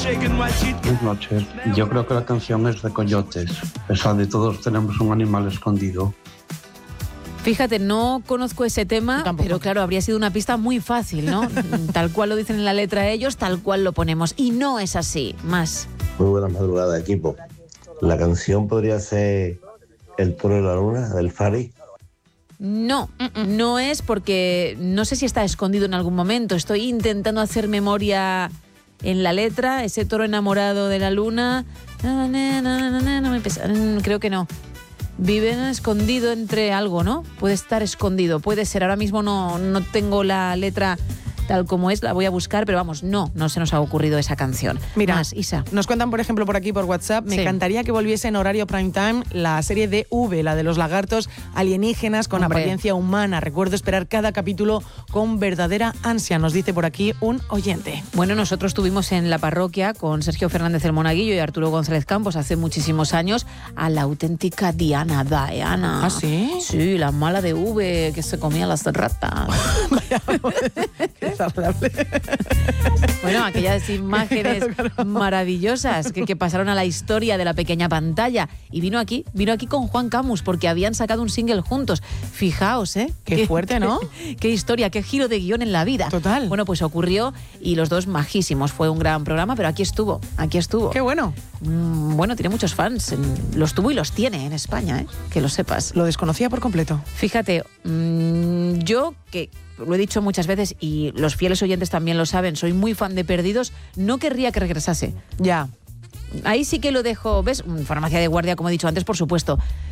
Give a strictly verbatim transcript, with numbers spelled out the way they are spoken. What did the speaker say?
Buenas noches. Yo creo que la canción es de Coyotes. Esa de todos tenemos un animal escondido. Fíjate, no conozco ese tema, pero claro, habría sido una pista muy fácil, ¿no? Tal cual lo dicen en la letra ellos, tal cual lo ponemos. Y no es así. Más. Muy buenas madrugadas, equipo. La canción podría ser El toro de la luna, del Fari. No, no es porque no sé si está escondido en algún momento. Estoy intentando hacer memoria en la letra. Ese toro enamorado de la luna. No me pesa. Creo que no. Vive escondido entre algo, ¿no? Puede estar escondido, puede ser. Ahora mismo no, no tengo la letra tal como es, la voy a buscar, pero vamos, no, no se nos ha ocurrido esa canción. Mira, Más, Isa. Nos cuentan, por ejemplo, por aquí, por WhatsApp, me Sí. encantaría que volviese en horario prime time la serie de V, la de los lagartos alienígenas con Hombre. apariencia humana. Recuerdo esperar cada capítulo con verdadera ansia, nos dice por aquí un oyente. Bueno, nosotros tuvimos en la parroquia con Sergio Fernández del Monaguillo y Arturo González Campos hace muchísimos años a la auténtica Diana Diana. ¿Ah, sí? Sí, la mala de V que se comía las ratas. Qué desagradable. Bueno, aquellas imágenes Claro, claro. maravillosas que, que pasaron a la historia de la pequeña pantalla. Y vino aquí, vino aquí con Juan Camus, porque habían sacado un single juntos. Fijaos, ¿eh? Qué fuerte, ¿no? Qué, qué historia, qué giro de guión en la vida. Total. Bueno, pues ocurrió y los dos majísimos. Fue un gran programa, pero aquí estuvo, aquí estuvo. Qué bueno. Mm, bueno, tiene muchos fans. en- Los tuvo y los tiene en España, ¿eh? Que lo sepas. Lo desconocía por completo. Fíjate, mmm, yo que lo he dicho muchas veces y los fieles oyentes también lo saben, soy muy fan de Perdidos, no querría que regresase. Ya. Ahí sí que lo dejo, ¿ves? Mm, Farmacia de guardia, como he dicho antes, por supuesto.